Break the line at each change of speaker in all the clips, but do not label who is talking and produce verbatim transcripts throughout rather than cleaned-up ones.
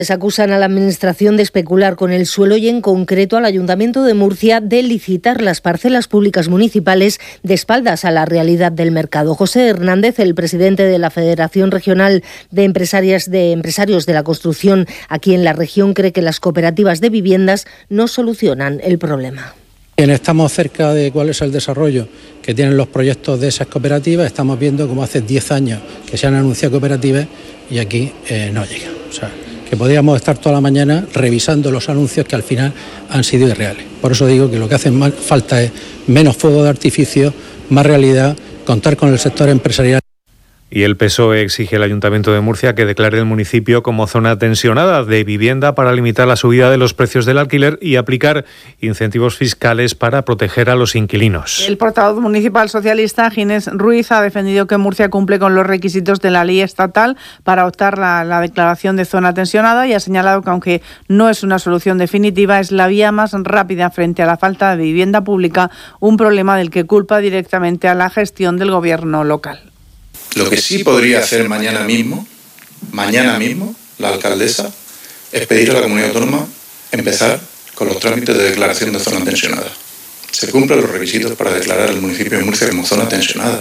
Se acusan a la Administración de especular con el suelo y en concreto al Ayuntamiento de Murcia de licitar las parcelas públicas municipales de espaldas a la realidad del mercado. José Hernández, el presidente de la Federación Regional de Empresarias de Empresarios de la Construcción aquí en la región, cree que las cooperativas de viviendas no solucionan el problema.
Estamos cerca de cuál es el desarrollo que tienen los proyectos de esas cooperativas. Estamos viendo como hace diez años que se han anunciado cooperativas y aquí eh, no llega. O sea, que podríamos estar toda la mañana revisando los anuncios que al final han sido irreales. Por eso digo que lo que hace falta es menos fuego de artificio, más realidad, contar con el sector empresarial.
Y el P S O E exige al Ayuntamiento de Murcia que declare el municipio como zona tensionada de vivienda para limitar la subida de los precios del alquiler y aplicar incentivos fiscales para proteger a los inquilinos.
El portavoz municipal socialista, Ginés Ruiz, ha defendido que Murcia cumple con los requisitos de la ley estatal para optar la, la declaración de zona tensionada y ha señalado que aunque no es una solución definitiva, es la vía más rápida frente a la falta de vivienda pública, un problema del que culpa directamente a la gestión del gobierno local.
Lo que sí podría hacer mañana mismo, mañana mismo, la alcaldesa, es pedir a la comunidad autónoma empezar con los trámites de declaración de zona tensionada. Se cumplen los requisitos para declarar el municipio de Murcia como zona tensionada.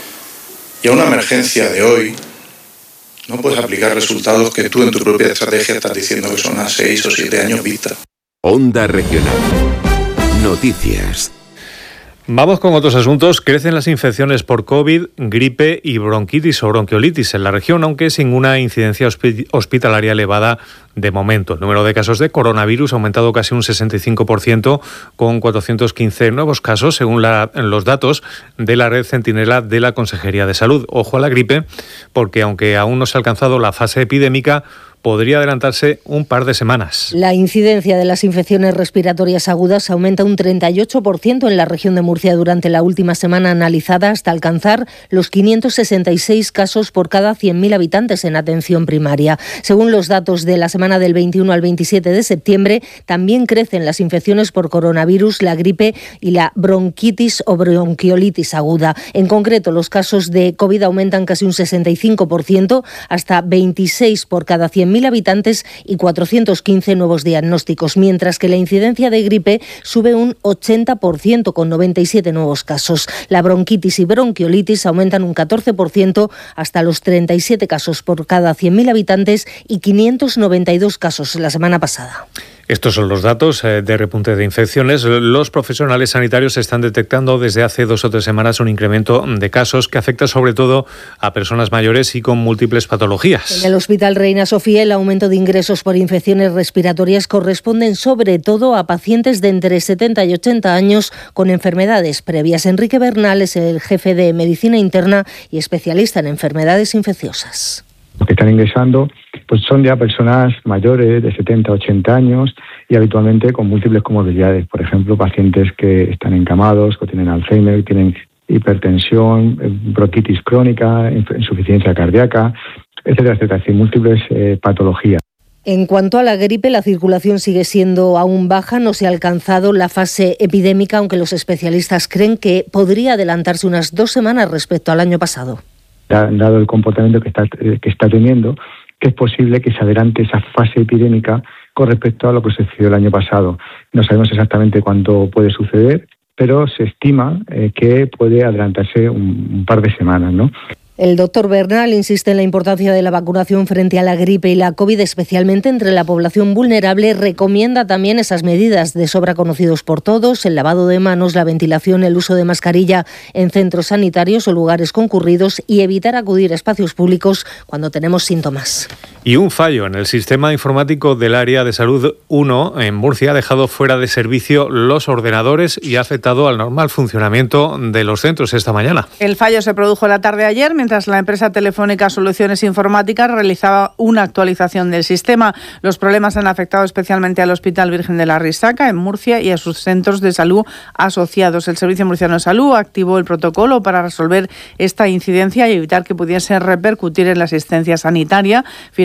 Y a una emergencia de hoy no puedes aplicar resultados que tú en tu propia estrategia estás diciendo que son a seis o siete años vista.
Onda Regional. Noticias.
Vamos con otros asuntos. Crecen las infecciones por COVID, gripe y bronquitis o bronquiolitis en la región, aunque sin una incidencia hospitalaria elevada de momento. El número de casos de coronavirus ha aumentado casi un sesenta y cinco por ciento, con cuatrocientos quince nuevos casos, según la, los datos de la red Centinela de la Consejería de Salud. Ojo a la gripe, porque aunque aún no se ha alcanzado la fase epidémica, podría adelantarse un par de semanas.
La incidencia de las infecciones respiratorias agudas aumenta un treinta y ocho por ciento en la región de Murcia durante la última semana analizada, hasta alcanzar los quinientos sesenta y seis casos por cada cien mil habitantes en atención primaria. Según los datos de la semana del veintiuno al veintisiete de septiembre, también crecen las infecciones por coronavirus, la gripe y la bronquitis o bronquiolitis aguda. En concreto, los casos de COVID aumentan casi un sesenta y cinco por ciento, hasta veintiséis por cada cien mil habitantes y cuatrocientos quince nuevos diagnósticos, mientras que la incidencia de gripe sube un ochenta por ciento con noventa y siete nuevos casos. La bronquitis y bronquiolitis aumentan un catorce por ciento hasta los treinta y siete casos por cada cien mil habitantes y quinientos noventa y dos casos la semana pasada.
Estos son los datos de repunte de infecciones. Los profesionales sanitarios están detectando desde hace dos o tres semanas un incremento de casos que afecta sobre todo a personas mayores y con múltiples patologías.
En el Hospital Reina Sofía, el aumento de ingresos por infecciones respiratorias corresponden sobre todo a pacientes de entre setenta y ochenta años con enfermedades previas. Enrique Bernal es el jefe de Medicina Interna y especialista en enfermedades infecciosas.
Los que están ingresando pues son ya personas mayores de setenta a ochenta años y habitualmente con múltiples comorbilidades. Por ejemplo, pacientes que están encamados, que tienen Alzheimer, que tienen hipertensión, bronquitis crónica, insuficiencia cardíaca, etcétera, etcétera. Es decir, múltiples eh, patologías.
En cuanto a la gripe, la circulación sigue siendo aún baja, no se ha alcanzado la fase epidémica, aunque los especialistas creen que podría adelantarse unas dos semanas respecto al año pasado.
Dado el comportamiento que está, que está teniendo, que es posible que se adelante esa fase epidémica con respecto a lo que sucedió el año pasado. No sabemos exactamente cuánto puede suceder, pero se estima eh, que puede adelantarse un, un par de semanas, ¿no?
El doctor Bernal insiste en la importancia de la vacunación frente a la gripe y la COVID, especialmente entre la población vulnerable. Recomienda también esas medidas de sobra conocidos por todos: el lavado de manos, la ventilación, el uso de mascarilla en centros sanitarios o lugares concurridos y evitar acudir a espacios públicos cuando tenemos síntomas.
Y un fallo en el sistema informático del área de salud uno en Murcia ha dejado fuera de servicio los ordenadores y ha afectado al normal funcionamiento de los centros esta mañana.
El fallo se produjo la tarde de ayer mientras la empresa telefónica Soluciones Informáticas realizaba una actualización del sistema. Los problemas han afectado especialmente al Hospital Virgen de la Risaca en Murcia y a sus centros de salud asociados. El Servicio Murciano de Salud activó el protocolo para resolver esta incidencia y evitar que pudiese repercutir en la asistencia sanitaria. Finalmente,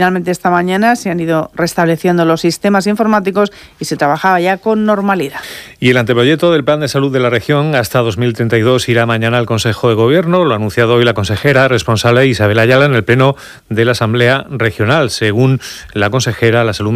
Finalmente esta mañana se han ido restableciendo los sistemas informáticos y se trabajaba ya con normalidad.
Y el anteproyecto del Plan de Salud de la región hasta dos mil treinta y dos irá mañana al Consejo de Gobierno. Lo ha anunciado hoy la consejera responsable Isabel Ayala en el pleno de la Asamblea Regional. Según la consejera, la salud